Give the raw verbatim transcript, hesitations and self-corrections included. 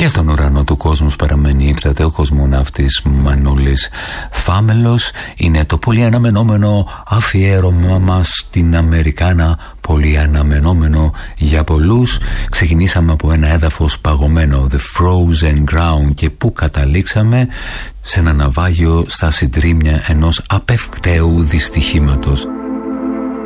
Και στον ουρανό του κόσμου παραμένει ύπταται ο κοσμοναύτης Μανώλης Φάμελος. Είναι το πολύ αναμενόμενο αφιέρωμα μας στην Αμερικάνα, πολύ αναμενόμενο για πολλούς. Ξεκινήσαμε από ένα έδαφος παγωμένο, The Frozen Ground, και που καταλήξαμε? Σε ένα ναυάγιο στα συντρίμμια ενός απευκταίου δυστυχήματος.